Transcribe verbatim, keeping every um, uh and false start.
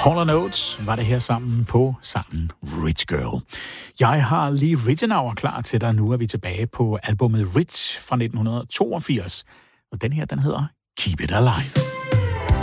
Hall and Oates var det her sammen på sangen Rich Girl. Jeg har lige Rittenauer klar til dig. Nu er vi tilbage på albumet Rich fra nitten toogfirs. Og den her, den hedder Keep It Alive.